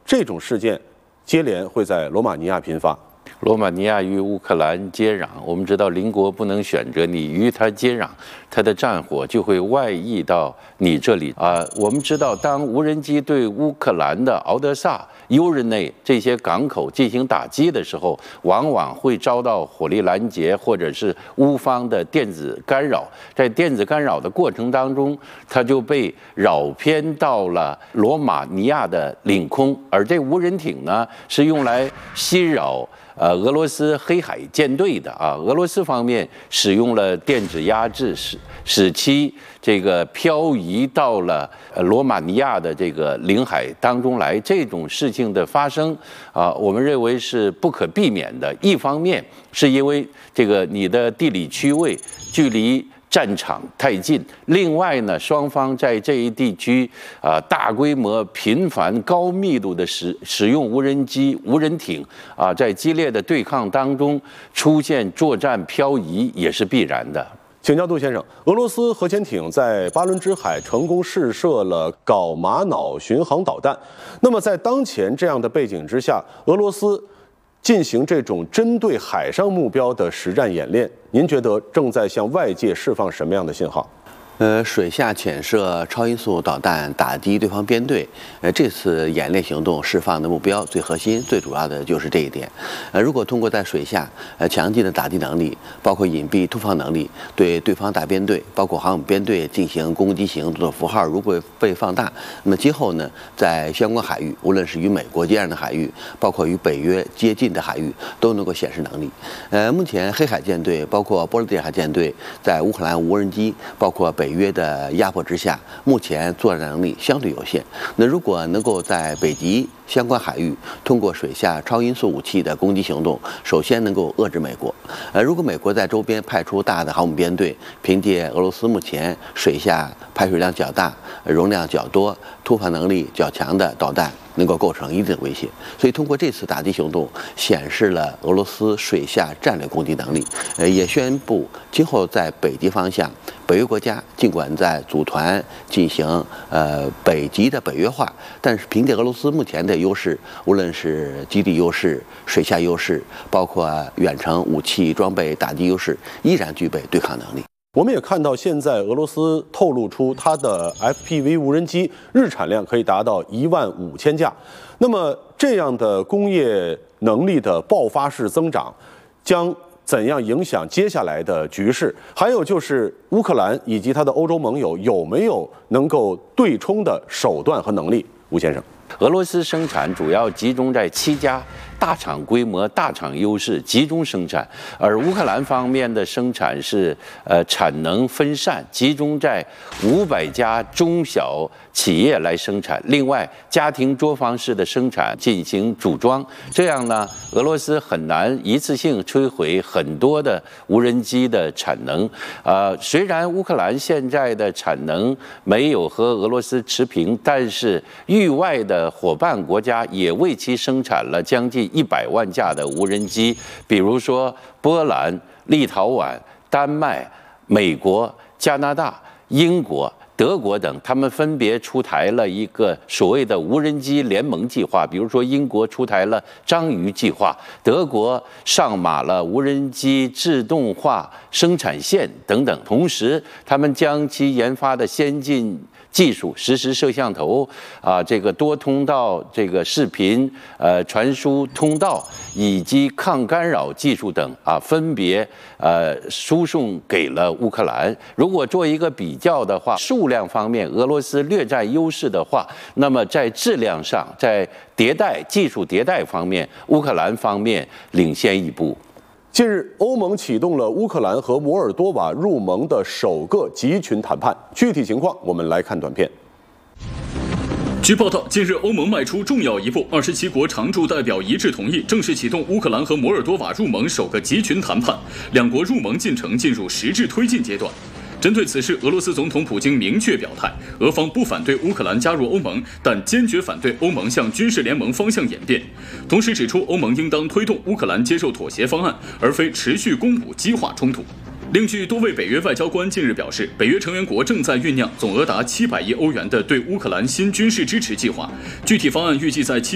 这种事件接连会在罗马尼亚频发。 罗马尼亚与乌克兰接壤，我们知道邻国不能选择，你与它接壤，它的战火就会外溢到你这里啊。我们知道，当无人机对乌克兰的敖德萨、尤日内这些港口进行打击的时候，往往会遭到火力拦截或者是乌方的电子干扰。在电子干扰的过程当中，它就被扰偏到了罗马尼亚的领空，而这无人艇呢是用来袭扰俄罗斯黑海舰队的啊。俄罗斯方面使用了电子压制，使其这个漂移到了罗马尼亚的这个领海当中来。这种事情的发生啊，我们认为是不可避免的。一方面是因为这个你的地理区位距离战场太近，另外呢，双方在这一地区大规模、频繁、高密度的使用无人机、无人艇啊，在激烈的对抗当中出现作战漂移也是必然的。 请教杜先生，俄罗斯核潜艇在巴伦支海成功试射了镐玛瑙巡航导弹。那么在当前这样的背景之下，俄罗斯进行这种针对海上目标的实战演练，您觉得正在向外界释放什么样的信号？ 水下潜射超音速导弹打击对方编队，这次演练行动释放的目标最核心、最主要的就是这一点。如果通过在水下强劲的打击能力，包括隐蔽突防能力，对对方大编队，包括航母编队进行攻击行动的符号如果被放大，那么今后呢，在相关海域，无论是与美国接壤的海域，包括与北约接近的海域，都能够显示能力。目前黑海舰队，包括波罗的海舰队，在乌克兰无人机，包括北约的压迫之下，目前作战能力相对有限。那如果能够在北极相关海域通过水下超音速武器的攻击行动，首先能够遏制美国。如果美国在周边派出大的航母编队，凭借俄罗斯目前水下排水量较大、容量较多、突防能力较强的导弹，能够构成一定的威胁。所以通过这次打击行动，显示了俄罗斯水下战略攻击能力，也宣布今后在北极方向，北约国家尽管在组团进行北极的北约化，但是凭借俄罗斯目前的优势，无论是基地优势、水下优势，包括远程武器装备打击优势，依然具备对抗能力。 我们也看到，现在俄罗斯透露出它的 FPV 无人机日产量可以达到15000架。那么这样的工业能力的爆发式增长，将怎样影响接下来的局势？还有就是乌克兰以及它的欧洲盟友有没有能够对冲的手段和能力？吴先生， 俄罗斯生产主要集中在7家大厂规模、大厂优势集中生产，而乌克兰方面的生产是产能分散，集中在500家中小企业来生产。另外，家庭作坊式的生产进行组装，这样呢，俄罗斯很难一次性摧毁很多的无人机的产能。虽然乌克兰现在的产能没有和俄罗斯持平，但是域外的伙伴国家也为其生产了将近100万架的无人机，比如说波兰、立陶宛、丹麦、美国、加拿大、英国、德国等，他们分别出台了一个所谓的无人机联盟计划。比如说，英国出台了章鱼计划，德国上马了无人机自动化生产线等等。同时，他们将其研发的先进技术，实时摄像头这个多通道这个视频传输通道以及抗干扰技术等分别输送给了乌克兰。如果做一个比较的话，数量方面俄罗斯略占优势的话，那么在质量上，在技术迭代方面，乌克兰方面领先一步。 近日，欧盟启动了乌克兰和摩尔多瓦入盟的首个集群谈判。具体情况，我们来看短片。 据报道，近日欧盟迈出重要一步，27国常驻代表一致同意正式启动乌克兰和摩尔多瓦入盟首个集群谈判，两国入盟进程进入实质推进阶段。针对此事，俄罗斯总统普京明确表态，俄方不反对乌克兰加入欧盟，但坚决反对欧盟向军事联盟方向演变。同时指出，欧盟应当推动乌克兰接受妥协方案，而非持续攻武激化冲突。另据多位北约外交官近日表示，北约成员国正在酝酿总额达700亿欧元的对乌克兰新军事支持计划，具体方案预计在